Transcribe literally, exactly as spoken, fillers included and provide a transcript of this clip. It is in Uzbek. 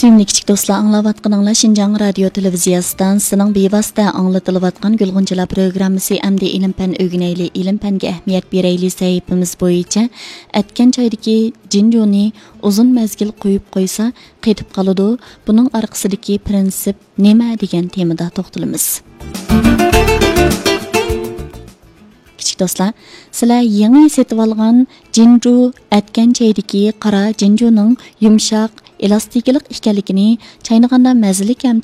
Suyumli kichik do'stlar, anglayotganinglar Şinjan radio televiziyasidan sizning bevosita anglatilayotgan Gulg'unchilar programmasi Amdi ilm fan o'rganayli, ilm fanga ahamiyat berayli sahifamiz bo'yicha atgan joydagi jinjoni uzun mazgil qo'yib qo'ysa qetib qoladi. Buning orqasidagi prinsip nima degan temada to'xtalamiz. Kichik do'stlar, sizlar yangi setib olgan jinju atgan joydagi qora jinjuning yumshoq elastiklik ekanligini chaynaganda mazalik ham